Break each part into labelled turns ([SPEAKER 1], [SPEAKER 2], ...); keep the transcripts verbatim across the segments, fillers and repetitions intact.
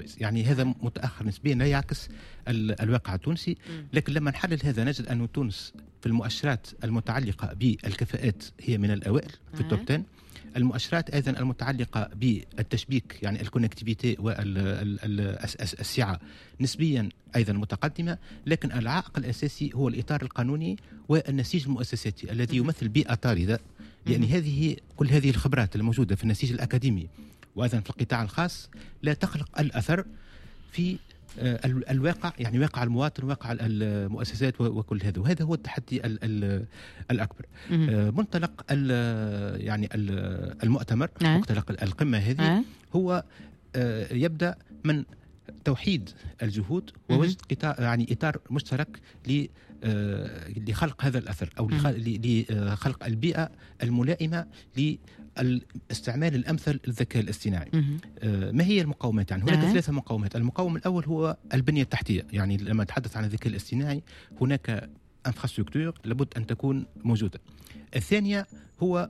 [SPEAKER 1] تورتويز، يعني هذا متأخر نسبيا لا يعكس الواقع التونسي. لكن لما نحلل هذا نجد أن تونس في المؤشرات المتعلقة بالكفاءات هي من الأوائل في التوب عشرة. المؤشرات أيضا المتعلقة بالتشبيك يعني الكونكتيفيتي والسعة نسبيا أيضا متقدمة. لكن العائق الأساسي هو الإطار القانوني والنسيج المؤسساتي الذي يمثل بيئة طاردة، يعني هذه كل هذه الخبرات الموجودة في النسيج الأكاديمي وأيضا في القطاع الخاص لا تخلق الأثر في الواقع، يعني واقع المواطن، واقع المؤسسات وكل هذا. وهذا هو التحدي ال ال الأكبر. منطلق ال يعني المؤتمر، منطلق القمة هذه هو يبدأ من توحيد الجهود ووجد قطاع يعني إطار مشترك ل لخلق هذا الأثر أو لخلق البيئة الملائمة للاستعمال الأمثل للذكاء الاصطناعي. ما هي المقومات؟ يعني هناك ثلاثة مقومات. المقوم الأول هو البنية التحتية، يعني لما نتحدث عن الذكاء الاصطناعي هناك انفراستركتور لابد أن تكون موجودة. الثانية هو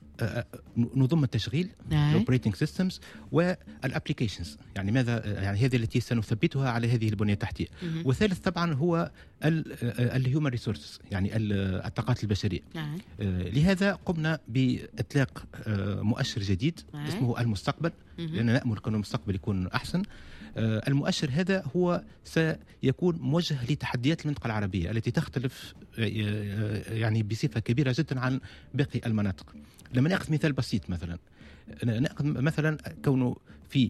[SPEAKER 1] نظم التشغيل الاوبريتنج سيستمز والابليكيشنز، يعني ماذا يعني هذه التي سنثبتها على هذه البنيه التحتيه. والثالث طبعا هو الهيومن ريسورسز، يعني الطاقات البشريه. لهذا قمنا باطلاق مؤشر جديد اسمه المستقبل، لأننا نأمل أن المستقبل يكون احسن. المؤشر هذا هو سيكون موجه لتحديات المنطقة العربية التي تختلف يعني بصفة كبيرة جدا عن باقي المناطق. لما نأخذ مثال بسيط، مثلا نأخذ مثلا كونه في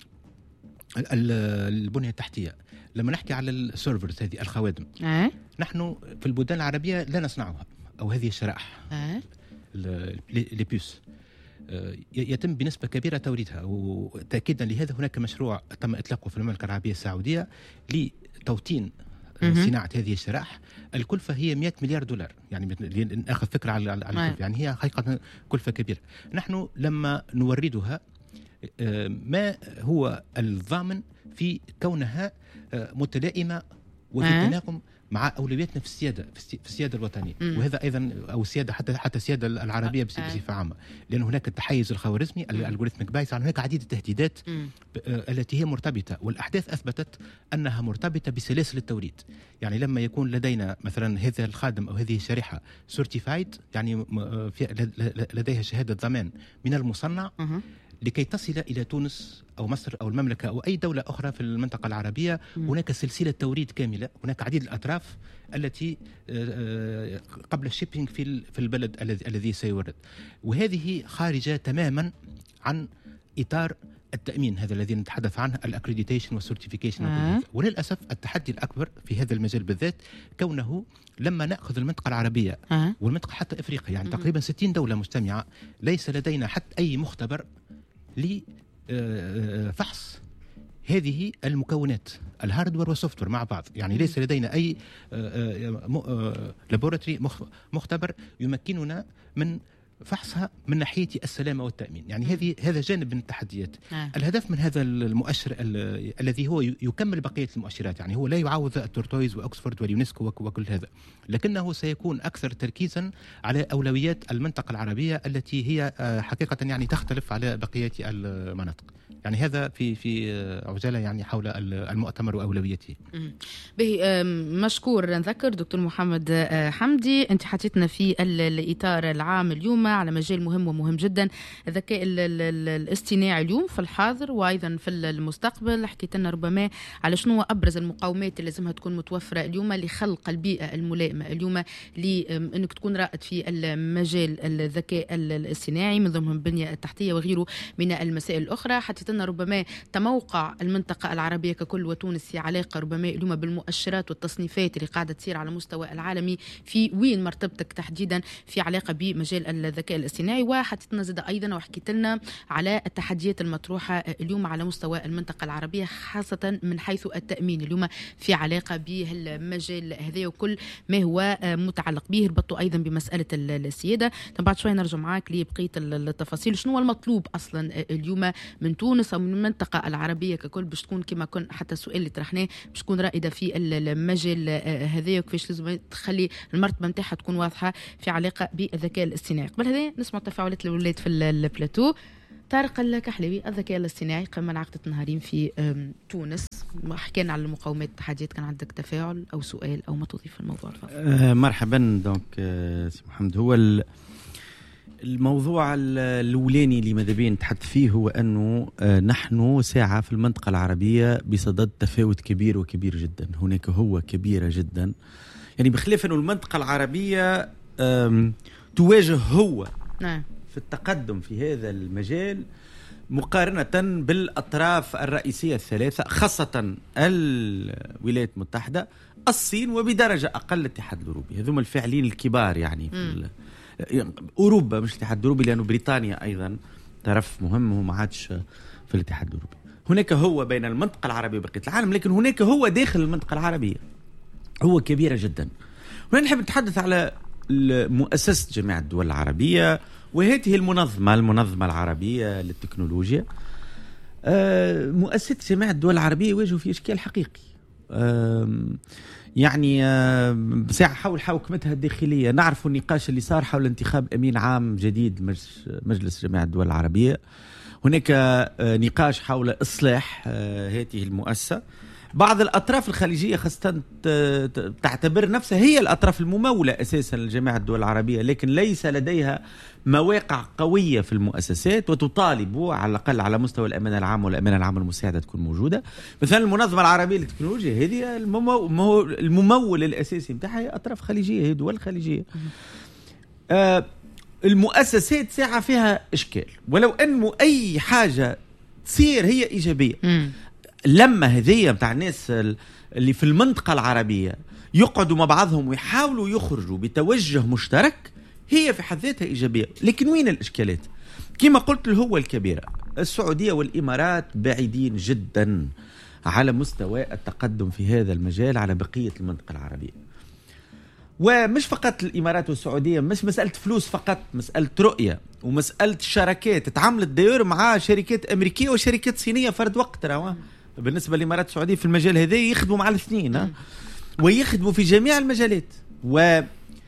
[SPEAKER 1] البنية التحتية، لما نحكي على السيرفرز هذه الخوادم، أه؟ نحن في البلدان العربية لا نصنعها، أو هذه الشرائح أه؟ لي بيوس يتم بنسبة كبيرة توريدها. وتأكيدا لهذا هناك مشروع تم إطلاقه في المملكة العربية السعودية لتوطين صناعة هذه الشرائح. الكلفة هي مئة مليار دولار، يعني نأخذ فكرة على الكلفة، يعني هي حقيقة كلفة كبيرة. نحن لما نوردها ما هو الضامن في كونها متلائمة وفي تناغم مع اولوياتنا في السياده في السياده الوطنيه، وهذا ايضا او السياده حتى حتى السياده العربيه بصفه عامه، لان هناك التحيز الخوارزمي الالغوريثميك بايس، هناك عديد التهديدات التي هي مرتبطه، والاحداث اثبتت انها مرتبطه بسلاسل التوريد. يعني لما يكون لدينا مثلا هذا الخادم او هذه الشريحه سيرتيفايد، يعني لديها شهاده ضمان من المصنع، لكي تصل إلى تونس أو مصر أو المملكة أو أي دولة أخرى في المنطقة العربية، هناك سلسلة توريد كاملة، هناك عديد الأطراف التي قبل الشيبينج في في البلد الذي الذي سيورد. وهذه خارجة تماما عن إطار التأمين هذا الذي نتحدث عنه، الأكريديتيشن والسيرتيفيكيشن. آه. وللأسف التحدي الأكبر في هذا المجال بالذات كونه لما نأخذ المنطقة العربية آه. والمنطقة حتى إفريقيا، يعني تقريبا ستين دولة مجتمعة، ليس لدينا حتى أي مختبر لفحص هذه المكونات الهاردوير والسوفتوير مع بعض. يعني ليس لدينا أي لابوراتوري مختبر يمكننا من فحصها من ناحية السلامة والتأمين. يعني هذه هذا جانب من التحديات. آه. الهدف من هذا المؤشر الذي هو يكمل بقية المؤشرات، يعني هو لا يعوض التورتويز وأكسفورد واليونسكو وكل هذا، لكنه سيكون أكثر تركيزا على أولويات المنطقة العربية التي هي حقيقة يعني تختلف على بقية المناطق. يعني هذا في في عجالة يعني حول المؤتمر وأولوياته.
[SPEAKER 2] به مشكور. نذكر دكتور محمد حمدي، أنت حطيتنا في الإطار العام اليوم على مجال مهم ومهم جدا، الذكاء الاصطناعي اليوم في الحاضر وأيضا في المستقبل. حكيت لنا ربما على شنو أبرز المقومات اللي لازمها تكون متوفرة اليوم لخلق البيئة الملائمة اليوم لأنك تكون رائد في المجال الذكاء الاصطناعي، من ضمنهم البنية التحتية وغيره من المسائل الأخرى. حتى لنا ربما تموقع المنطقة العربية ككل وتونس في علاقة ربما اليوم بالمؤشرات والتصنيفات اللي قاعدة تصير على مستوى العالمي، في وين مرتبتك تحديدا في علاقة بمجال الذكاء الاصطناعي. وحطيت لنا زاد أيضا وحكيت لنا على التحديات المطروحة اليوم على مستوى المنطقة العربية، خاصة من حيث التأمين اليوم في علاقة بالمجال هذا وكل ما هو متعلق به. ربطوا أيضا بمسألة السيادة. بعد شوي نرجع معاك لبقية التفاصيل، شنو هو المطلوب أصلا اليوم من تونس أو من المنطقة العربية ككل باش تكون كما كن حتى السؤال اللي طرحناه باش تكون رائدة في المجال هذا، وكيفاش لازم تخلي المرتبة نتاعها تكون واضحة في علاقة بالذكاء الاصطناعي. قبل هذا نسمع تفاعلات الولاد في البلاتو. طارق الكحلاوي، الذكاء الاصطناعي قام عقدة نهارين في تونس، حكينا على المقاومات التحديات، كان عندك تفاعل أو سؤال أو ما تضيف في الموضوع؟
[SPEAKER 3] أه مرحبا. دونك أه سي محمد، هو الموضوع الأولاني اللي ماذا بين نتحدث فيه هو أنه أه نحن ساعة في المنطقة العربية بصدد تفاوت كبير وكبير جدا. هناك هو كبيرة جدا، يعني بخلاف أنه المنطقة العربية تواجه هو
[SPEAKER 2] نعم
[SPEAKER 3] في التقدم في هذا المجال مقارنة بالأطراف الرئيسية الثلاثة، خاصة الولايات المتحدة، الصين، وبدرجة أقل الاتحاد الأوروبي. هذوما الفاعلين الكبار يعني في أوروبا، مش الاتحاد الأوروبي، لأنه بريطانيا أيضا طرف مهم وما عادش في الاتحاد الأوروبي. هناك هو بين المنطقة العربية وبقية العالم، لكن هناك هو داخل المنطقة العربية هو كبيرة جدا. هنا نحب نتحدث على مؤسسة جامعة الدول العربية، وهذه المنظمة المنظمة العربية للتكنولوجيا. مؤسسة جامعة الدول العربية يواجهوا في إشكال حقيقي، يعني ساعة حول حوكمتها الداخلية. نعرف النقاش اللي صار حول انتخاب أمين عام جديد مجلس جامعة الدول العربية. هناك نقاش حول إصلاح هذه المؤسسة. بعض الأطراف الخليجية خاصة تعتبر نفسها هي الأطراف الممولة أساسا لجامعة الدول العربية، لكن ليس لديها مواقع قوية في المؤسسات، وتطالب على الأقل على مستوى الأمانة العامة والأمانة العامة المساعدة تكون موجودة. مثلا المنظمة العربية للتكنولوجيا هذه الممول الأساسي متاعها هي أطراف خليجية، هي دول خليجية. آه المؤسسات ساعة فيها إشكال، ولو أنه أي حاجة تصير هي إيجابية. م. لما هذية متاع الناس اللي في المنطقة العربية يقعدوا مع بعضهم ويحاولوا يخرجوا بتوجه مشترك، هي في حد ذاتها إيجابية. لكن وين الإشكالات؟ كما قلت هو الكبيرة، السعودية والإمارات بعيدين جدا على مستوى التقدم في هذا المجال على بقية المنطقة العربية. ومش فقط الإمارات والسعودية، مش مسألة فلوس فقط، مسألة رؤية ومسألة شراكات. تعاملت داير مع شركات أمريكية وشركات صينية فرد وقت. روا بالنسبة للإمارات والسعودية في المجال هذا يخدموا مع الاثنين، ها؟ ويخدموا في جميع المجالات، و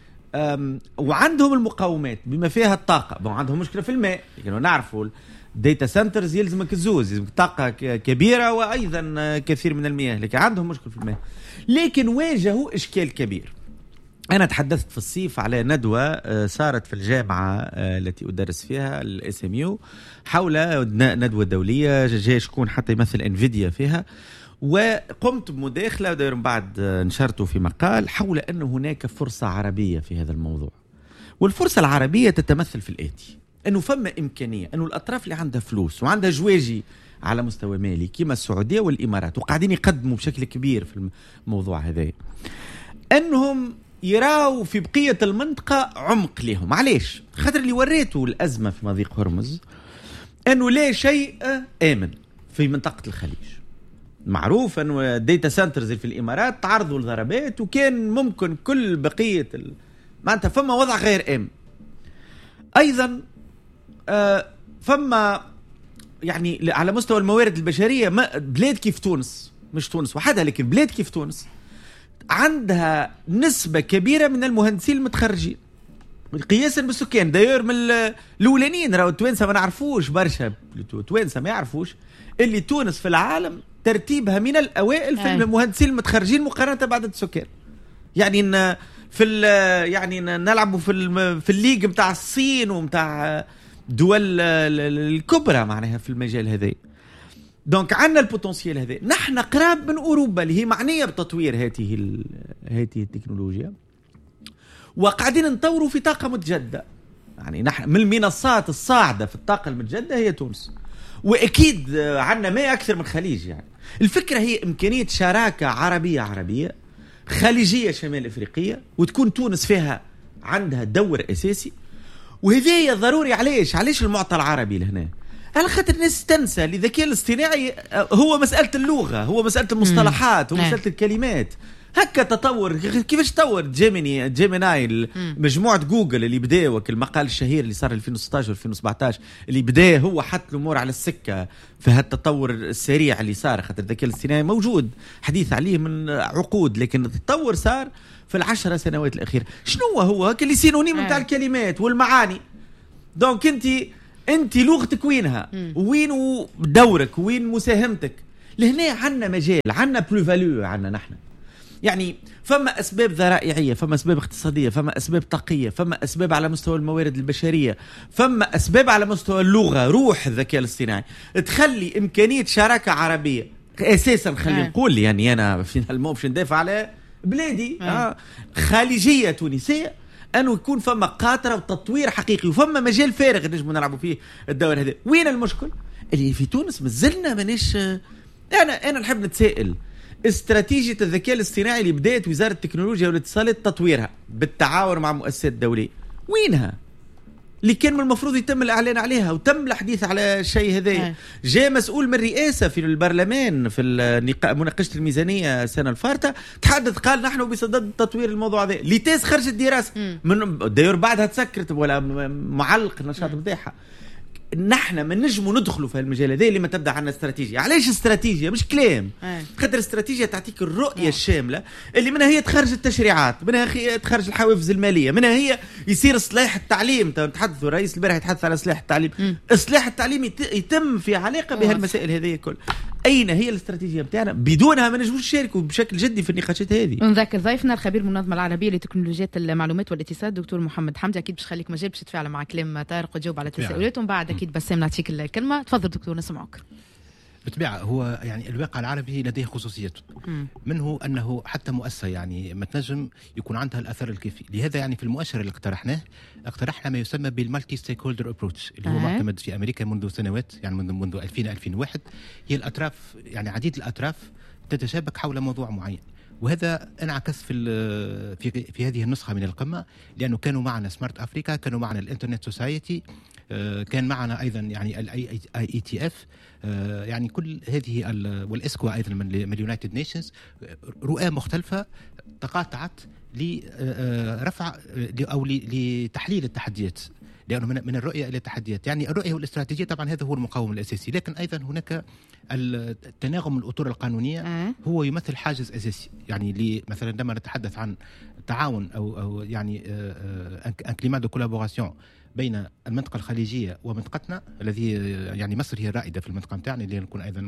[SPEAKER 3] وعندهم المقاومات بما فيها الطاقة. عندهم مشكلة في الماء، لكن نعرفوا الداتا سنترز يلزمك الزوز، يلزمك طاقة كبيرة وأيضا كثير من المياه، لكن عندهم مشكلة في الماء. لكن واجهوا إشكال كبير. أنا تحدثت في الصيف على ندوة صارت في الجامعة التي أدرس فيها الاس ام يو حول ندوة دولية، جاي شكون حتى يمثل انفيديا فيها، وقمت بمداخلة وداير بعد نشرته في مقال حول أن هناك فرصة عربية في هذا الموضوع. والفرصة العربية تتمثل في الآتي: أنه فما إمكانية أنه الأطراف اللي عندها فلوس وعندها جواجي على مستوى مالي كما السعودية والإمارات، وقاعدين يقدموا بشكل كبير في الموضوع هذا، أنهم يراو في بقية المنطقة عمق لهم. علاش؟ خاطر اللي وريته الأزمة في مضيق هرمز أنه لا شيء آمن في منطقة الخليج. معروف أنه الديتا سنترز في الإمارات تعرضوا لضربات، وكان ممكن كل بقية ال... معناتها فما وضع غير آمن. أيضا آه فما يعني على مستوى الموارد البشرية بلاد كيف تونس، مش تونس وحدها لكن بلاد كيف تونس عندها نسبة كبيرة من المهندسين المتخرجين قياسا بالسكان. داير من الأولانيين، راهو التوانسة ما نعرفوش برشا، التوانسة ما يعرفوش اللي تونس في العالم ترتيبها من الأوائل في المهندسين المتخرجين مقارنة بعدد السكان. يعني إن في يعني نلعبوا في في الليج متاع الصين ومتاع دول الكبرى معناها في المجال هذا. دونك عندنا البوتنسيال هذا، نحن قراب من أوروبا اللي هي معنية بتطوير هذه هذه التكنولوجيا، وقاعدين نطوروا في طاقة متجددة. يعني نحن من المنصات الصاعدة في الطاقة المتجددة هي تونس، وأكيد عندنا ما أكثر من خليج. يعني الفكرة هي إمكانية شراكة عربية عربية خليجية شمال أفريقية، وتكون تونس فيها عندها دور أساسي. وهذه ضروري. علاش؟ علاش المعطى العربي لهنا؟ على خاطر الناس تنسى الذكاء الاصطناعي هو مسألة اللغة، هو مسألة المصطلحات، هو مسألة الكلمات. هكا تطور. كيفاش تطور جيميني جيميناي مجموعة جوجل اللي بدأ، وكل المقال الشهير اللي صار ألفين وستة عشر ألفين وسبعة عشر اللي بدأ هو حط الأمور على السكة في هالتطور السريع اللي صار. خاطر الذكاء الاصطناعي موجود حديث عليه من عقود، لكن التطور صار في العشر سنوات الأخيرة. شنو هو هكا اللي سينونيم نتاع الكلمات والمعاني؟ دونك انت انت لغتك وينها وين دورك وين مساهمتك. لهنا عندنا مجال، عندنا بلو فاليو عندنا نحن. يعني فما اسباب ذرائعيه، فما اسباب اقتصاديه، فما اسباب طاقيه، فما اسباب على مستوى الموارد البشريه، فما اسباب على مستوى اللغه، روح الذكاء الاصطناعي تخلي امكانيه شراكه عربيه اساسا. خلينا نقول يعني انا في المو باش ندافع على بلادي آه خليجيه تونسيه، انه يكون فما قاطره وتطوير حقيقي وفما مجال فارغ نجم نلعبوا فيه الدور هذا. وين المشكل؟ اللي في تونس مازلنا مانيش. انا انا نحب نتسائل، استراتيجيه الذكاء الاصطناعي اللي بدات وزاره التكنولوجيا والاتصالات تطويرها بالتعاون مع مؤسسات دوليه، وينها؟ اللي كان من المفروض يتم الاعلان عليها وتم الحديث على الشيء هذا. جاء مسؤول من الرئاسه في البرلمان في مناقشه الميزانيه السنه الفارطه تحدث قال نحن بصدد تطوير الموضوع هذا. ليتاس خرجت دراسه من داير بعدها تسكرت ولا معلق النشاط نتاعها. نحن ما نجموا ندخلوا في المجال هذا لما تبدا عندنا استراتيجيه. علاش استراتيجيه مش كلام؟ خاطر استراتيجيه تعطيك الرؤيه الشامله اللي منها هي تخرج التشريعات، منها هي تخرج الحوافز الماليه، منها هي يصير اصلاح التعليم. نتحدثوا الرئيس البارح يتحدث على اصلاح التعليم. م. اصلاح التعليم يتم في علاقه بهالمسائل هذه كل. اين هي الاستراتيجيه بتاعنا؟ بدونها ما نجموش نشاركوا بشكل جدي في النقاشات هذه.
[SPEAKER 2] نذكر ضيفنا الخبير المنظمه العربيه لتكنولوجيات المعلومات والاتصال دكتور محمد حمدي. اكيد باش خليك مجال باش تتفاعل مع كلام طارق وتجاوب على تساؤلاتهم بعد. اكيد بسام نعطيك الكلمه. تفضل دكتور نسمعك.
[SPEAKER 1] بالطبيعه هو يعني الواقع العربي لديه خصوصيته، منه انه حتى مؤسسه يعني ما تنجم يكون عندها الاثر الكافي. لهذا يعني في المؤشر اللي اقترحناه اقترحنا ما يسمى بالمالتي ستيك هولدر ابروتش اللي هو أه. معتمد في امريكا منذ سنوات، يعني منذ منذ ألفين ألفين وواحد. هي الاطراف يعني عديد الاطراف تتشابك حول موضوع معين، وهذا انعكس في في في هذه النسخه من القمه، لانه كانوا معنا سمارت افريكا، كانوا معنا الانترنت سوسايتي، كان معنا ايضا يعني الاي اي تي اف، يعني كل هذه والاسكوا ايضا من اليونايتد نيشنز، رؤى مختلفه تقاطعت لرفع او لتحليل التحديات، لانه من الرؤيه الى التحديات. يعني الرؤيه والاستراتيجيه طبعا هذا هو المقاوم الاساسي، لكن ايضا هناك التناغم الاطر القانونيه هو يمثل حاجز اساسي. يعني مثلا لما نتحدث عن تعاون او او يعني ان كليما دو كولابوراسيون بين المنطقه الخليجيه ومنطقتنا، الذي يعني مصر هي الرائده في المنطقه نتاعنا اللي نكون ايضا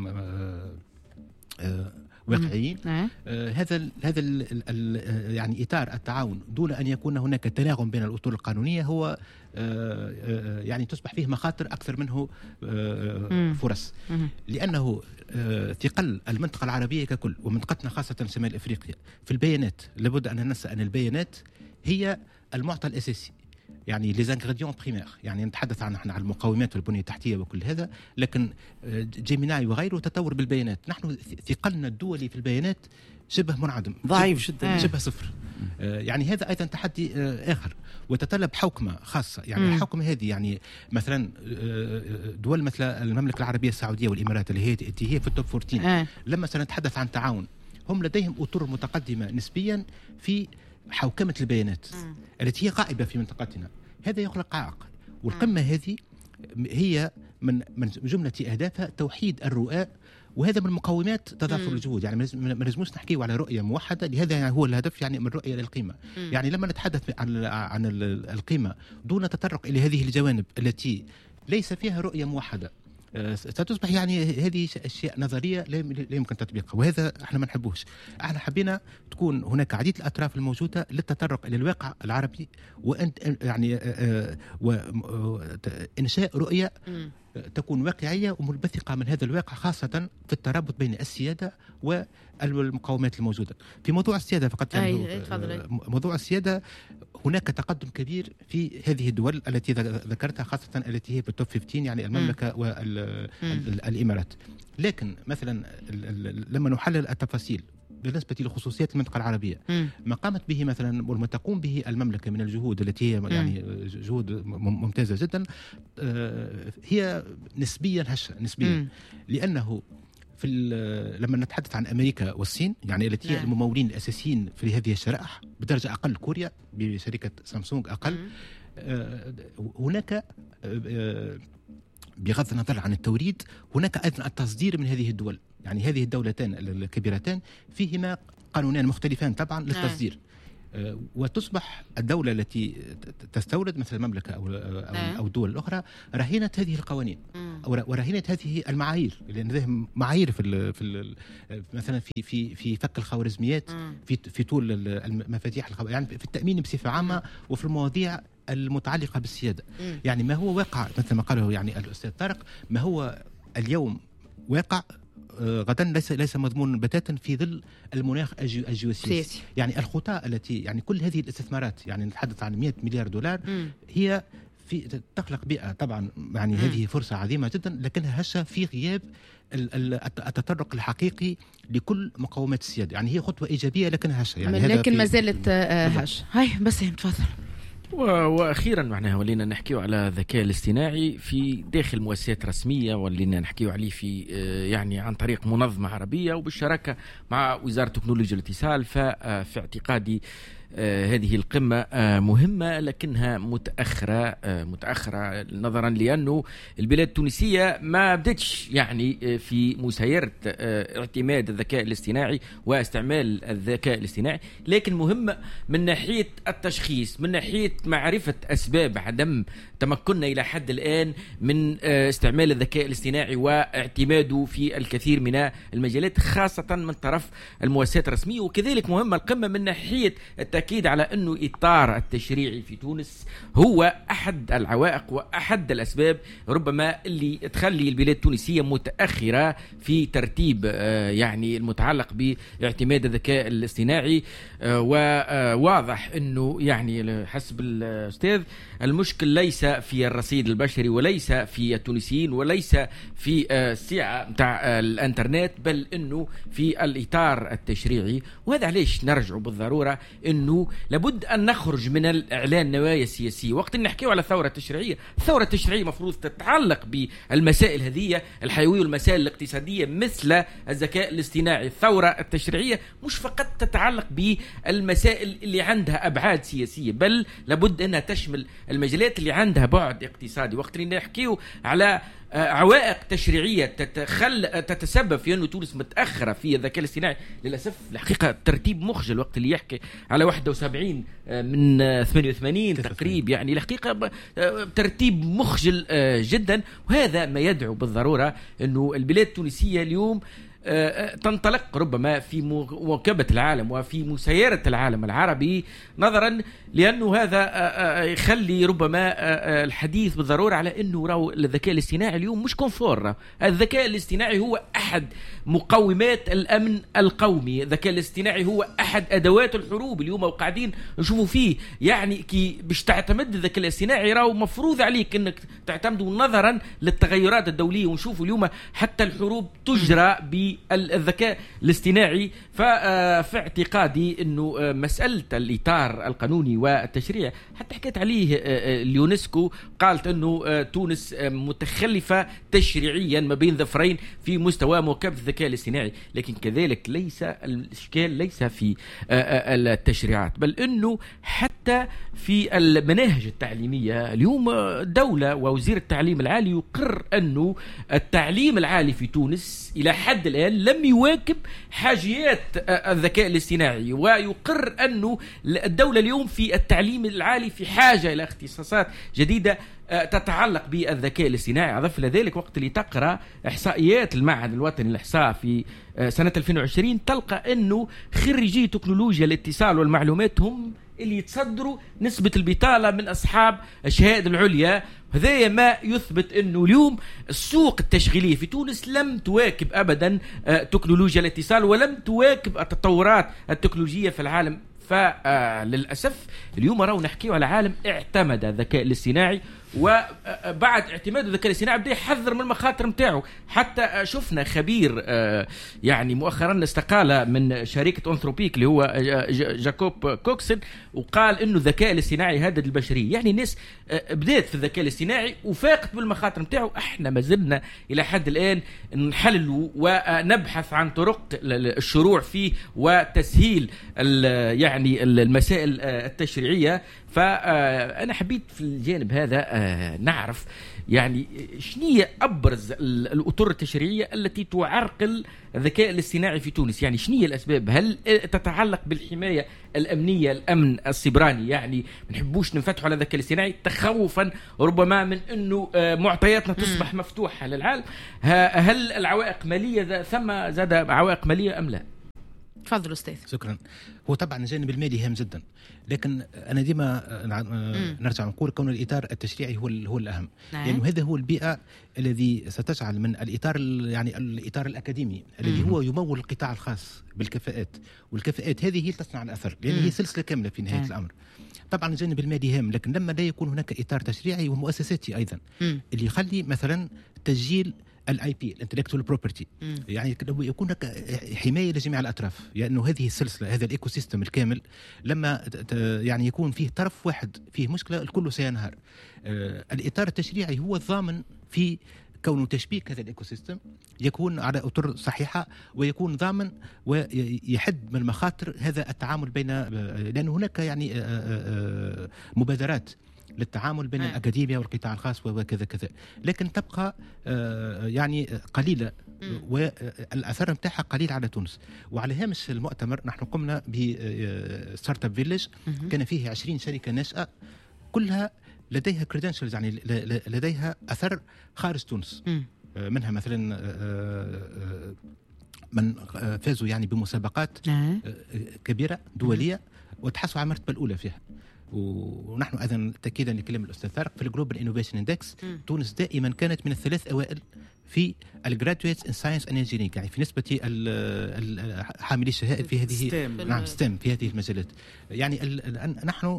[SPEAKER 1] واقعيين. آه هذا ال هذا ال ال يعني اطار التعاون دون ان يكون هناك تناغم بين الاطر القانونيه هو آه آه يعني تصبح فيه مخاطر اكثر منه آه فرص، لانه آه ثقل المنطقه العربيه ككل ومنطقتنا خاصه شمال افريقيا في البيانات. لابد ان ننسى ان البيانات هي المعطى الاساسي، يعني لي زانغريديون بريمير. يعني نتحدث عن عن المقومات والبنيه التحتيه وكل هذا، لكن جيميناي وغيره تطور بالبيانات. نحن ثقلنا الدولي في البيانات شبه منعدم،
[SPEAKER 3] ضعيف جدا،
[SPEAKER 1] شبه صفر. آه يعني هذا ايضا تحدي آه اخر وتتطلب حوكمه خاصه. يعني م. الحوكمه هذه يعني مثلا دول مثل المملكه العربيه السعوديه والامارات اللي هي هي في التوب أربعطعش، آه. لما سنتحدث عن تعاون هم لديهم اطر متقدمه نسبيا في حوكمة البيانات م. التي هي غائبة في منطقتنا. هذا يخلق عائق، والقمة م. هذه هي من من جملة أهدافها توحيد الرؤى، وهذا من مقومات تضافر م. الجهود. يعني ما لازموش نحكيوا على رؤية موحدة، لهذا يعني هو الهدف يعني من الرؤية للقيمة. م. يعني لما نتحدث عن عن القيمة دون تطرق إلى هذه الجوانب التي ليس فيها رؤية موحدة ستصبح يعني هذه أشياء نظرية لا يمكن تطبيقها، وهذا احنا ما نحبوش. احنا حبينا تكون هناك عديد الأطراف الموجودة للتطرق إلى الواقع العربي وأن يعني وإنشاء رؤية تكون واقعية ومنبثقة من هذا الواقع، خاصة في الترابط بين السيادة والمقاومات الموجودة. في موضوع السيادة فقط يعني موضوع السيادة هناك تقدم كبير في هذه الدول التي ذكرتها، خاصة التي هي في التوب خمسة عشر، يعني المملكة والإمارات. لكن مثلا لما نحلل التفاصيل بالنسبة لخصوصيات المنطقة العربية، م. ما قامت به مثلا وما تقوم به المملكة من الجهود التي هي يعني جهود ممتازة جدا، هي نسبيا هشة نسبيا م. لأنه في لما نتحدث عن أمريكا والصين يعني التي هي الممولين الأساسيين في هذه الشرائح، بدرجة أقل كوريا بشركة سامسونج أقل، م. هناك بغض النظر عن التوريد هناك أيضا التصدير من هذه الدول. يعني هذه الدولتان الكبيرتان فيهما قانونان مختلفان طبعا للتصدير. وتصبح الدولة التي تستورد مثل المملكة أو أو الدول الأخرى رهينة هذه القوانين ورهينة هذه المعايير، لأن لديهم معايير في ال في ال مثلا في في في فك الخوارزميات، في في طول المفاتيح يعني في التأمين بصفة عامة وفي المواضيع المتعلقة بالسيادة. يعني ما هو واقع مثل ما قاله يعني الأستاذ طارق، ما هو اليوم واقع غدا ليس ليس مضمون بتاتا في ظل المناخ الجيوسياسي. يعني الخطى التي يعني كل هذه الاستثمارات، يعني نتحدث عن مئة مليار دولار، م. هي في تخلق بيئة طبعا، يعني م. هذه فرصة عظيمة جدا، لكنها هشة في غياب التطرق الحقيقي لكل مقومات السيادة. يعني هي خطوة إيجابية لكنها هشة، يعني
[SPEAKER 2] لكن ما زالت هشة. هاي بس تفضل.
[SPEAKER 4] واخيرا معناها ولينا نحكيو على الذكاء الاصطناعي في داخل مؤسسات رسميه، ولينا نحكيو عليه في يعني عن طريق منظمه عربيه وبالشراكه مع وزاره تكنولوجيا الاتصال. ففي اعتقادي هذه القمة مهمة لكنها متأخرة متأخرة نظرا لأنه البلاد التونسية ما بدتش يعني في مسيرة اعتماد الذكاء الاصطناعي واستعمال الذكاء الاصطناعي، لكن مهمة من ناحية التشخيص، من ناحية معرفة أسباب عدم تمكننا إلى حد الآن من استعمال الذكاء الاصطناعي واعتماده في الكثير من المجالات خاصة من طرف المؤسسات الرسمية. وكذلك مهمة القمة من ناحية التأكيد على أنه إطار التشريعي في تونس هو أحد العوائق وأحد الأسباب ربما اللي تخلي البلاد التونسية متأخرة في ترتيب يعني المتعلق باعتماد الذكاء الاصطناعي. وواضح أنه يعني حسب الأستاذ المشكل ليس في الرصيد البشري وليس في التونسيين وليس في السعة متاع الانترنت، بل أنه في الإطار التشريعي. وهذا علاش نرجع بالضرورة أنه لابد أن نخرج من الإعلان نوايا السياسية. وقت نحكيه على الثورة التشريعية، الثورة التشريعية مفروض تتعلق بالمسائل هذه الحيوية والمسائل الاقتصادية مثل الذكاء الاصطناعي. الثورة التشريعية مش فقط تتعلق بالمسائل اللي عندها أبعاد سياسية، بل لابد أنها تشمل المجالات اللي عندها بعد اقتصادي. وقت نحكيه على عوائق تشريعية تتخل تتسبب في أنه تونس متأخرة في الذكاء الاصطناعي، للأسف الحقيقة ترتيب مخجل وقت اللي يحكي على واحد وسبعين من ثمانية وثمانين تقريب، يعني الحقيقة ترتيب مخجل جدا. وهذا ما يدعو بالضرورة أنه البلاد التونسية اليوم تنطلق ربما في مواكبة العالم وفي مسيرة العالم العربي، نظرا لأنه هذا يخلي ربما الحديث بالضرورة على أنه راهو الذكاء الاصطناعي اليوم مش كونفور. الذكاء الاصطناعي هو أحد مقومات الأمن القومي، الذكاء الاصطناعي هو أحد أدوات الحروب اليوم وقاعدين نشوفوا فيه. يعني كي باش تعتمد الذكاء الاصطناعي راهو مفروض عليك أنك تعتمده نظرا للتغيرات الدولية، ونشوفوا اليوم حتى الحروب تجرى بالذكاء الاصطناعي. ففي اعتقادي أنه مسألة الإطار القانوني والتشريع حتى حكيت عليه اليونسكو، قالت أنه تونس متخلفة تشريعيا ما بين ظفرين في مستوى مواكبة الذكاء الاصطناعي، لكن كذلك ليس الإشكال ليس في التشريعات، بل أنه حتى في المناهج التعليمية. اليوم الدولة ووزير التعليم العالي يقر أنه التعليم العالي في تونس إلى حد الآن لم يواكب حاجيات الذكاء الاصطناعي، ويقر أنه الدولة اليوم في التعليم العالي في حاجة إلى اختصاصات جديدة تتعلق بالذكاء الاصطناعي. أضف لذلك وقت اللي تقرأ إحصائيات المعهد الوطني للإحصاء في سنة ألفين وعشرين تلقى أنه خريجي تكنولوجيا الاتصال والمعلومات هم اللي يتصدروا نسبة البطالة من أصحاب الشهادة العليا. هذا ما يثبت أنه اليوم السوق التشغيلية في تونس لم تواكب أبدا تكنولوجيا الاتصال ولم تواكب التطورات التكنولوجية في العالم. فللأسف اليوم راهو نحكيه على عالم اعتمد الذكاء الاصطناعي، وبعد اعتماد الذكاء الاصطناعي بدا يحذر من المخاطر نتاعو. حتى شفنا خبير يعني مؤخرا استقال من شركة أنثروبيك اللي هو جاكوب كوكسن، وقال انه الذكاء الاصطناعي يهدد البشرية. يعني الناس بدات في الذكاء الاصطناعي وفاقت بالمخاطر نتاعو. احنا ما زلنا الى حد الان نحلل ونبحث عن طرق الشروع فيه وتسهيل يعني المسائل التشريعية. فأنا حبيت في الجانب هذا آه نعرف يعني شنية أبرز الأطر التشريعية التي تعرقل الذكاء الاصطناعي في تونس؟ يعني شنية الأسباب؟ هل تتعلق بالحماية الأمنية، الأمن السيبراني؟ يعني ما نحبوش نفتحوا على الذكاء الاصطناعي تخوفا ربما من أنه معطياتنا تصبح مفتوحة للعالم. هل العوائق مالية؟ ثم زاد عوائق مالية أم لا؟
[SPEAKER 2] تفضل أستاذ.
[SPEAKER 1] شكرا. هو طبعا الجانب المالي هام جدا، لكن انا ديما نرجع نقول كون الاطار التشريعي هو هو الاهم، لانه يعني هذا هو البيئه الذي ستجعل من الاطار يعني الاطار الاكاديمي الذي هو يمول القطاع الخاص بالكفاءات، والكفاءات هذه هي تصنع الاثر، لان هي سلسله كامله في نهايه الامر. طبعا الجانب المالي هام، لكن لما لا يكون هناك اطار تشريعي ومؤسساتي ايضا اللي يخلي مثلا تسجيل الاي بي الانتلكتوال بروبرتي، يعني يكون هناك حمايه لجميع الاطراف، لانه يعني هذه السلسله هذا الايكو سيستم الكامل لما يعني يكون فيه طرف واحد فيه مشكله الكل سينهار. آه الاطار التشريعي هو الضامن في كونه تشبيك هذا الايكو سيستم يكون على اطر صحيحه، ويكون ضامن ويحد من مخاطر هذا التعامل بين، لان هناك يعني مبادرات للتعامل بين الأكاديمية والقطاع الخاص وكذا كذا، لكن تبقى يعني قليلة والأثر نتاعها قليل على تونس. وعلى هامش المؤتمر نحن قمنا بستارت اب فيليج، كان فيه عشرين شركة ناشئة كلها لديها كريدنشلز، يعني لديها أثر خارج تونس، منها مثلا من فازوا يعني بمسابقات كبيرة دولية وتحصلوا على المرتبة الأولى فيها. ونحن ايضا تاكيدا لكلام الاستاذ طارق في الجلوبال انوفيشن اندكس، تونس دائما كانت من الثلاث اوائل في الجرادويتس ان ساينس اند انجينيرنج، يعني في نسبه حاملي الشهائد في هذه ستيم. نعم ستيم في هذه المجالات. يعني نحن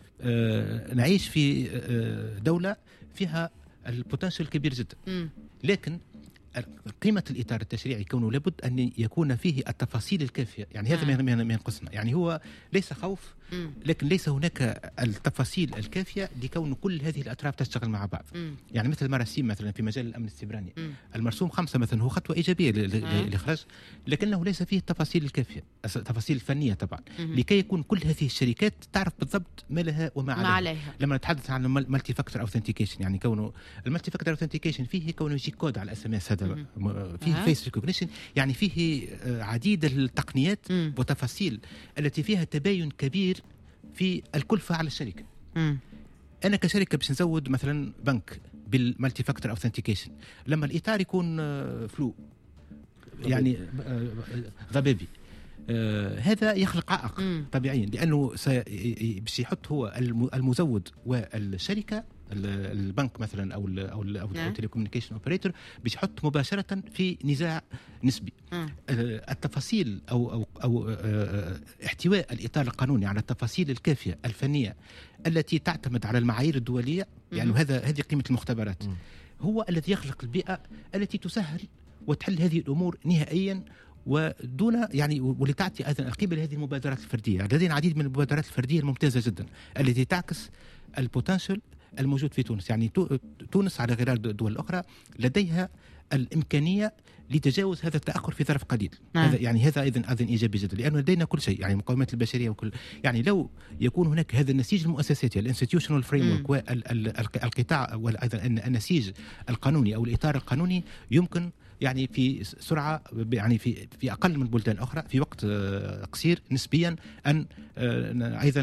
[SPEAKER 1] نعيش في دوله فيها البوتنشال كبير جدا، لكن قيمة الإطار التشريعي كونه لابد أن يكون فيه التفاصيل الكافية، يعني هذا ما ينقصنا. يعني هو ليس خوف، لكن ليس هناك التفاصيل الكافية لكون كل هذه الأطراف تشتغل مع بعض. يعني مثل مراسيم مثلا في مجال الأمن السيبراني، المرسوم خمسة مثلا هو خطوة إيجابية للإخراج، لكنه ليس فيه التفاصيل الكافية، التفاصيل الفنية طبعا، لكي يكون كل هذه الشركات تعرف بالضبط ما لها وما عليها. عليها. لما نتحدث عن المالتي فاكتور اوثنتيكيشن، يعني كونه المالتي فاكتور اوثنتيكيشن فيه كونه يجي كود على اس ام اس، هذا فيه فيس ريكوجنيشن، يعني فيه عديد التقنيات وتفاصيل التي فيها تباين كبير في الكلفة على الشركة. مم. أنا كشركة باش نزود مثلا بنك بالمالتي فاكتور اوثنتيكيشن، لما الإطار يكون فلو يعني ضبابي، آه هذا يخلق عائق طبيعيا، لأنه باش يحط هو المزود والشركة البنك مثلا او ال او ال او التليكومنيكيشن اوبريتور باش يحط مباشره في نزاع نسبي. آه التفاصيل او او او آه احتواء الاطار القانوني على التفاصيل الكافيه الفنيه التي تعتمد على المعايير الدوليه، يعني هذا هذه قيمه المختبرات، م. هو الذي يخلق البيئه التي تسهل وتحل هذه الامور نهائيا، ودون يعني ولتعطي ايضا القيمه لهذه المبادرات الفرديه. لدينا العديد من المبادرات الفرديه الممتازه جدا التي تعكس البوتنشل الموجود في تونس. يعني تونس على غرار الدول الأخرى لديها الإمكانية لتجاوز هذا التأخر في ظرف قليل. آه. هذا يعني هذا أيضا أيضا إيجابي جدا، لأنه لدينا كل شيء، يعني المقومات البشرية وكل، يعني لو يكون هناك هذا النسيج المؤسساتي الانستيتيوشنال فريمورك والقطاع وأيضا النسيج القانوني أو الإطار القانوني، يمكن يعني في سرعة، يعني في في أقل من بلدان أخرى في وقت قصير نسبيا أن أيضا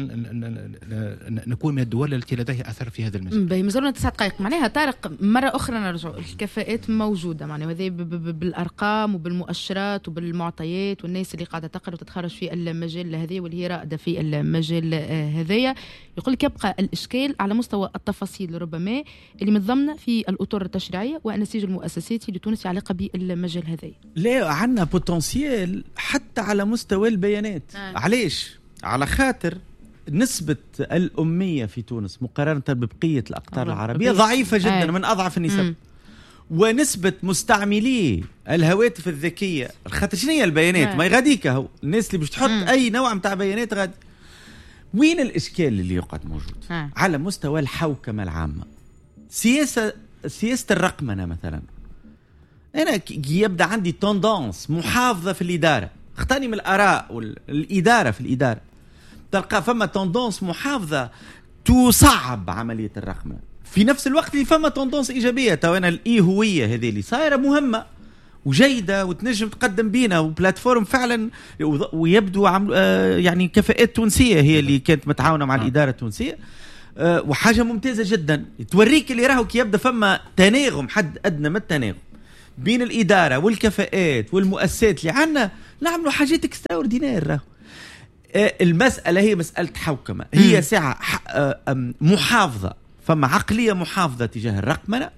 [SPEAKER 1] نكون من الدول التي لديها أثر في هذا المجال.
[SPEAKER 2] بمزرنا تسع دقائق. معناها طارق مرة أخرى نرجع، الكفاءات موجودة معناها هذه بالأرقام وبالمؤشرات وبالمعطيات، والناس اللي قاعدة تقرأ وتتخرج في المجال هذا واللي هي رائدة في المجال هذايا، يقول لك يبقى الإشكال على مستوى التفاصيل ربما اللي متضمنة في الأطر التشريعية والنسيج المؤسساتي لتونس علاقة بالمجال هذا.
[SPEAKER 3] لا عندنا بوتنسيال حتى على مستوى البيانات. آه. علاش؟ على خاطر نسبة الأمية في تونس مقارنة ببقية الأقطار العربية ضعيفة جدا. آه. من أضعف النسب. م. ونسبة مستعملي الهواتف الذكية، خاطر شنو هي البيانات؟ آه. ما يغاديك هو الناس اللي باش تحط م. أي نوع متاع بيانات غادي. وين الإشكال اللي يقعد موجود؟ آه. على مستوى الحوكمة العامة، سياسة سياسة الرقمنة مثلا. أنا يبدأ عندي توندانس محافظة في الإدارة، اختاني من الآراء والإدارة في الإدارة، تلقى فما توندانس محافظة تصعب عملية الرقمنة. في نفس الوقت اللي فما توندونس ايجابيه. تو انا الاي هويه هذه اللي صايره مهمه وجيده وتنجم تقدم بينا وبلاتفورم فعلا، ويبدو عمل آه يعني كفاءات تونسيه هي اللي كانت متعاونه مع الاداره التونسيه، آه وحاجه ممتازه جدا توريك اللي راهو كي يبدا فما تناغم حد ادنى من التناغم بين الاداره والكفاءات والمؤسسات اللي عندنا، نعملوا حاجات اكستراوردينير. راهو آه المساله هي مساله حوكمه، هي ساعه آه محافظه، فما عقليه محافظه تجاه الرقمنه،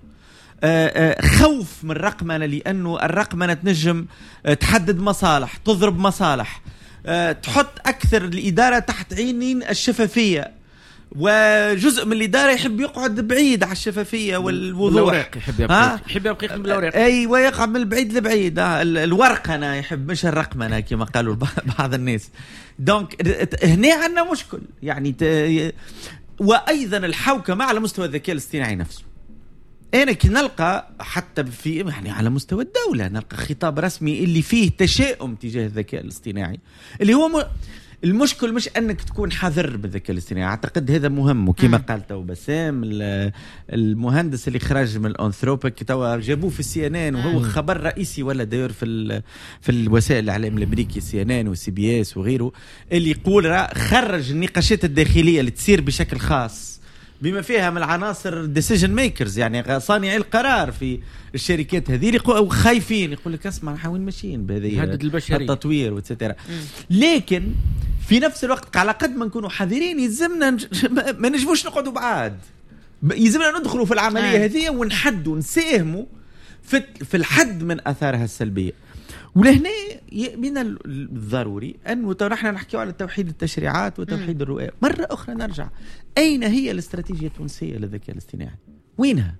[SPEAKER 3] خوف من الرقمنة، لأنه الرقمنة تنجم تحدد مصالح، تضرب مصالح، تحط أكثر الإدارة تحت عينين الشفافية، وجزء من الإدارة يحب يقعد بعيد على الشفافية والوضوح،
[SPEAKER 4] يحب يبقى يحب يبقى من الأوراق،
[SPEAKER 3] أيوة يقع من البعيد لبعيد، الورقنة يحب مش الرقمنة كما قالوا بعض الناس. دونك هنا عندنا مشكل يعني ت... وأيضا الحوكمة على مستوى الذكاء الاصطناعي نفسه. أنا كي نلقى حتى في يعني على مستوى الدولة نلقى خطاب رسمي اللي فيه تشاؤم تجاه الذكاء الاصطناعي، اللي هو م... المشكل مش أنك تكون حذر بالذكاء الاصطناعي، أعتقد هذا مهم. وكما قال تو بسام المهندس اللي خرج من الأنثروبيك تو جابوه في السي ان ان، وهو خبر رئيسي ولا داير في في الوسائل الإعلام الأمريكي سي ان ان والسي بي اس وغيره، اللي يقول خرج النقاشات الداخلية اللي تصير بشكل خاص بما فيها من العناصر ديسيجن ميكرز، يعني صانعي القرار في الشركات هذه، وخايفين يقول لك اسمع نحاول ماشيين بهذه التطوير وتسترا. لكن في نفس الوقت على قد ما نكونوا حذرين يلزمنا ما نجموش نقعدوا بعاد، يلزمنا ندخلوا في العملية هذه ونحدوا نساهموا في في الحد من آثارها السلبية. ولهنا من الضروري أن نحن نحكي على توحيد التشريعات وتوحيد الرؤية. مرة أخرى نرجع، أين هي الاستراتيجية التونسية للذكاء الاصطناعي؟ وينها؟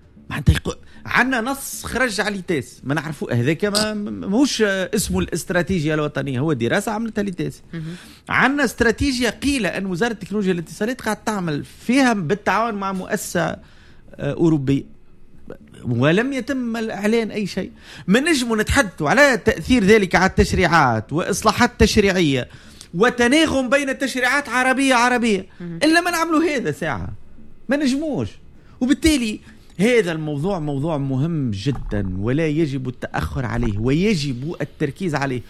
[SPEAKER 3] عندنا نص خرج على ليتاس ما نعرفوا هذاك ما مش اسمه الاستراتيجية الوطنية، هو دراسة عملتها ليتاس. عندنا استراتيجية قيل أن وزارة التكنولوجيا والاتصالات قاعد تعمل فيها بالتعاون مع مؤسسة أوروبية، ولم يتم الإعلان أي شيء. من نجم نتحدثوا على تأثير ذلك على التشريعات وإصلاحات تشريعية وتناغم بين التشريعات عربية عربية، إلا ما نعملوا هذا ساعة ما نجموش. وبالتالي هذا الموضوع موضوع مهم جدا ولا يجب التأخر عليه ويجب التركيز عليه،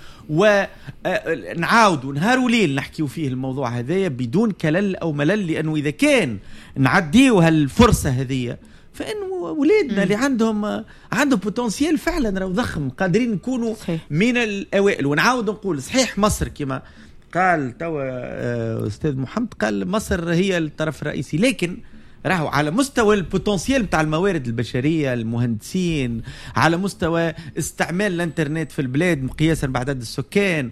[SPEAKER 3] ونعاود نهار وليل نحكيو فيه الموضوع هذا بدون كلل أو ملل، لأنه إذا كان نعديو هالفرصة هذه فإن ولادنا اللي عندهم عندهم بوتنسيال فعلا راهو ضخم، قادرين نكونوا من الأوائل. ونعاود نقول صحيح مصر كما قال توا أستاذ محمد، قال مصر هي الطرف الرئيسي، لكن راهو على مستوى البوتنسيال بتاع الموارد البشرية، المهندسين، على مستوى استعمال الانترنت في البلاد مقياسا بعدد السكان،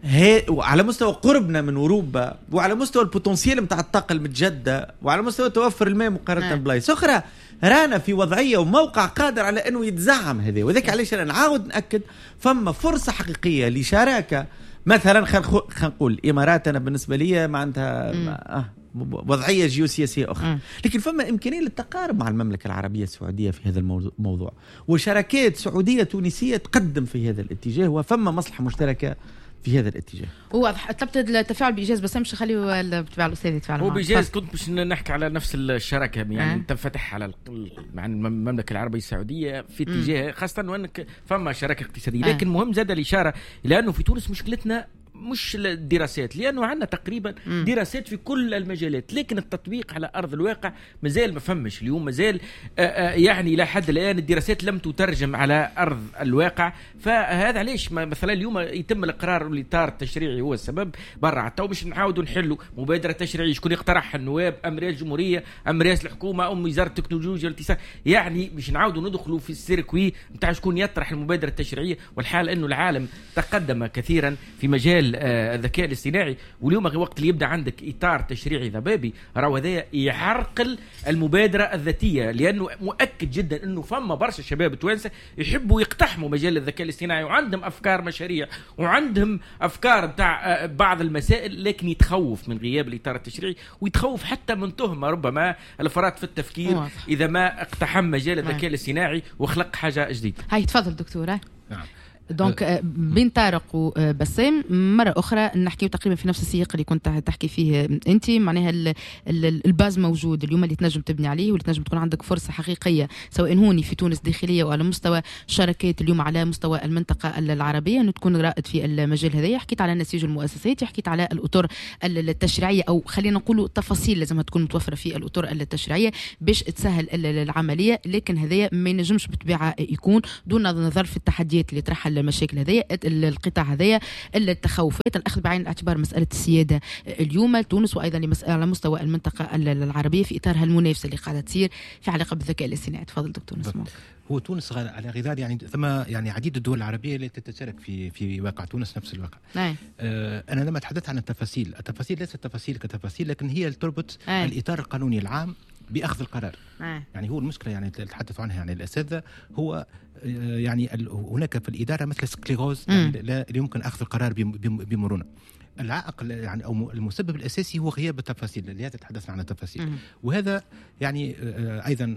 [SPEAKER 3] وعلى مستوى قربنا من أوروبا، وعلى مستوى البوتنسيال بتاع الطاقة المتجددة، وعلى مستوى توفر الماء مقارنة بلايص أخرى، رانا في وضعية وموقع قادر على أنه يتزعم هذا. وذلك علاش أنا نعاود نأكد فما فرصة حقيقية لشراكة. مثلا خلينا نقول الإمارات أنا بالنسبة لي ما عندها آه وضعية جيوسياسية أخرى، لكن فما إمكانية للتقارب مع المملكة العربية السعودية في هذا الموضوع، وشراكات سعودية تونسية تقدم في هذا الاتجاه، وفما مصلحة مشتركة في هذا الاتجاه.
[SPEAKER 2] واضح. طلبت التفاعل بإيجاز بس مش خليه بتبع الأستاذ يتفاعل معه.
[SPEAKER 4] هو بإيجاز كنت باش نحكي على نفس الشراكة يعني أه. تنفتح على مع المملكة العربية السعودية في اتجاه خاصة وأنك فما شراكة اقتصادية، لكن أه. مهم زاد الإشارة إلى أنه في تونس مشكلتنا مش الدراسات، لأنه عندنا تقريبا م. دراسات في كل المجالات، لكن التطبيق على أرض الواقع مازال ما فهمش. اليوم مازال يعني إلى حد الآن الدراسات لم تترجم على أرض الواقع. فهذا علاش مثلا اليوم يتم الإقرار الإطار التشريعي هو السبب برا تو باش نحاولوا نحلوا مبادرة تشريعية شكون يقترحها، النواب أم رئاسة الجمهورية أم رئاسة الحكومة أم وزارة التكنولوجيا والاتصال، يعني باش نعاودوا ندخلوا في السيركوي نتاع شكون يطرح المبادرة التشريعية. والحال أنه العالم تقدم كثيرا في مجال الذكاء الاصطناعي، واليوم وقت اللي يبدا عندك اطار تشريعي ضبابي راهو هذا يعرقل المبادره الذاتيه، لانه مؤكد جدا انه فما برشا شباب توانسه يحبوا يقتحموا مجال الذكاء الاصطناعي وعندهم افكار مشاريع وعندهم افكار بتاع بعض المسائل، لكن يتخوف من غياب الاطار التشريعي ويتخوف حتى من تهمه ربما الفرط في التفكير واضح. اذا ما اقتحم مجال الذكاء الاصطناعي وخلق حاجه جديده.
[SPEAKER 2] هاي تفضل دكتور.
[SPEAKER 1] نعم.
[SPEAKER 2] دونك بين طارق وبسام مرة أخرى نحكي تقريبا في نفس السياق اللي كنت تحكي فيه أنت، معناها الباز موجود اليوم اللي تنجم تبني عليه واللي تنجم تكون عندك فرصة حقيقية سواء هوني في تونس داخلية وعلى مستوى شركات اليوم على مستوى المنطقة العربية أنه تكون رائد في المجال هذا. حكيت على نسيج المؤسسات، حكيت على الأطر التشريعية أو خلينا نقول تفاصيل لازم تكون متوفرة في الأطر التشريعية باش تسهل العملية، لكن هذايا ما ينجمش بالطبيعة يكون دون نظر في التحديات اللي ترحل المشاكل هذيا القطاع هذيا التخوفات. الأخذ بعين الاعتبار مسألة السيادة اليوم لتونس وأيضا على مستوى المنطقة العربية في إطار هالمنافسة اللي قاعدة تصير في علاقة بالذكاء الاصطناعي. تفضل دكتور نسمع.
[SPEAKER 1] هو تونس على غرار يعني ثم يعني عديد الدول العربية التي تتشارك في في واقع تونس نفس الواقع.
[SPEAKER 2] نعم.
[SPEAKER 1] آه أنا لما أتحدث عن التفاصيل، التفاصيل ليست تفاصيل كتفاصيل، لكن هي تربط
[SPEAKER 2] أي.
[SPEAKER 1] الإطار القانوني العام بأخذ القرار.
[SPEAKER 2] أي.
[SPEAKER 1] يعني هو المشكلة يعني تحدثوا عنها يعني الأساتذة، هو يعني هناك في الإدارة مثل سكليروز يعني لا يمكن أخذ القرار بمرونة. العائق يعني او المسبب الاساسي هو غياب التفاصيل، لهذا تحدثنا عن التفاصيل. مم. وهذا يعني ايضا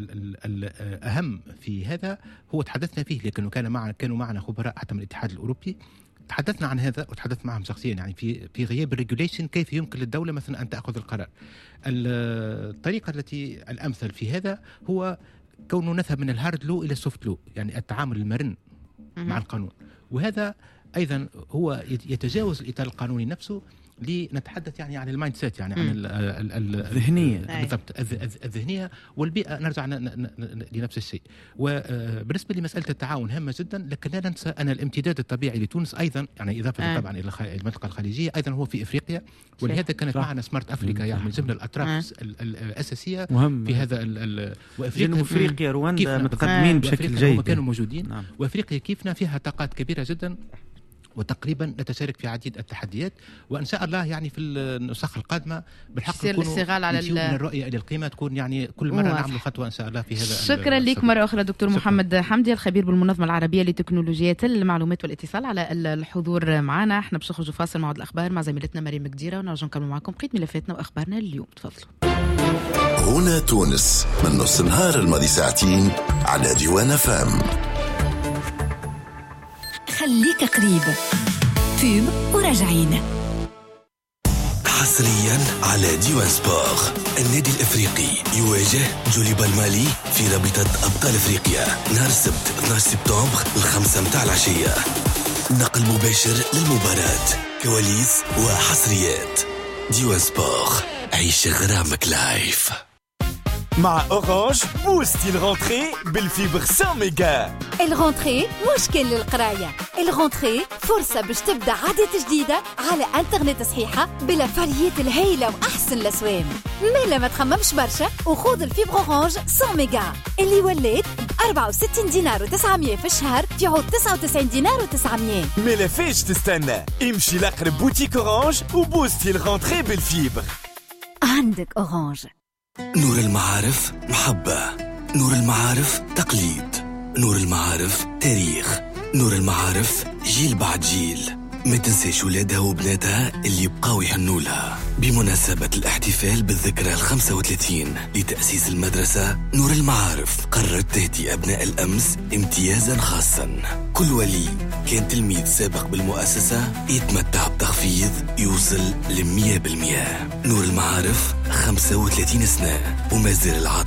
[SPEAKER 1] الاهم في هذا هو تحدثنا فيه، لكنه كان معنا كانوا معنا خبراء حتى من الاتحاد الاوروبي، تحدثنا عن هذا وتحدثت معهم شخصيا يعني في في غياب الريجوليشن كيف يمكن للدوله مثلا ان تاخذ القرار. الطريقه التي الامثل في هذا هو كونه نذهب من الهارد لو الى السوفت لو، يعني التعامل المرن مم. مع القانون، وهذا ايضا هو يتجاوز الاطار القانوني نفسه لنتحدث يعني عن المايند سيت، يعني عن
[SPEAKER 3] الذهنيه
[SPEAKER 1] بالضبط الذهنيه والبيئه، نرجع لنفس الشيء. وبالنسبه لمساله التعاون هامه جدا، لكن لا ننسى ان الامتداد الطبيعي لتونس ايضا يعني اضافه آه. طبعا الى المنطقه الخليجيه ايضا هو في افريقيا، ولهذا كانت صح. معنا سمارت افريكا يعني من ضمن الاطراف آه. الاساسيه مهم. في هذا
[SPEAKER 3] وافريقيا افريقيا رواندا متقدمين آه. بشكل جيد،
[SPEAKER 1] كانوا موجودين. نعم. وافريقيا كيفنا فيها طاقات كبيره جدا، وتقريبا نتشارك في عديد التحديات، وان شاء الله يعني في النسخ القادمه بالحق نكون على من الرؤيه الى القيمه، تكون يعني كل مره نعمل خطوه ان شاء الله في هذا.
[SPEAKER 2] شكرا لك مره اخرى دكتور شكرا. محمد حمدي الخبير بالمنظمه العربيه لتكنولوجيات المعلومات والاتصال على الحضور معنا. احنا باش نخرجوا فاصل مع الاخبار مع زميلتنا مريم مقديره ونرجع نكمل معكم بقيه ملفاتنا واخبارنا اليوم. تفضلوا.
[SPEAKER 5] هنا تونس من نص النهار الماضي ساعتين على ديوان فام.
[SPEAKER 6] خليك قريب فيلم وراجعين
[SPEAKER 5] حصريا على ديوان سبور. النادي الافريقي يواجه جوليبا المالي في رابطة ابطال افريقيا نهار السبت اثني عشر سبتمبر الخمسة متاع العشية. نقل مباشر للمباراة، كواليس وحصريات. ديوان سبور، عيش غرامك لايف.
[SPEAKER 7] مع أورانج بوستي الغونتري بالفيبر مية ميجا.
[SPEAKER 6] الغونتري مش كل القراية، الغونتري فرصة باش تبدأ عادة جديدة على انترنت صحيحة بلا فاريات الهيلة وأحسن الأسوام. مالا ما تخممش برشا وخوض الفيبر أورانج مية ميجا اللي وليت أربعة وستين دينار وتسعمية في الشهر في عود تسعة وتسعين دينار وتسعمية.
[SPEAKER 7] مالا فيش تستنى، امشي لأقرب بوتيك أورانج وبوستي الغونتري بالفيبر.
[SPEAKER 6] عندك أورانج.
[SPEAKER 5] نور المعارف محبة، نور المعارف تقليد، نور المعارف تاريخ، نور المعارف جيل بعد جيل. ما تنساش ولادها وبناتها اللي يبقاو يهنولها. بمناسبة الاحتفال بالذكرى الخمسة وثلاثين لتأسيس المدرسة نور المعارف، قررت تهدي أبناء الأمس امتيازا خاصا. كل ولي كان تلميذ سابق بالمؤسسة يتمتع بتخفيض يوصل لمية بالمية. نور المعارف خمسة وثلاثين سنة وما زال العطاء